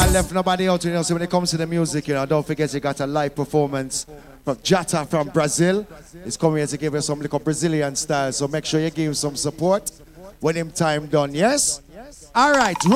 can't left nobody out, you know. So when it comes to the music, you know, don't forget you got a live performance from Jata from Brazil. He's coming here to give us some little Brazilian style. So make sure you give him some support when him time done, yes? All right.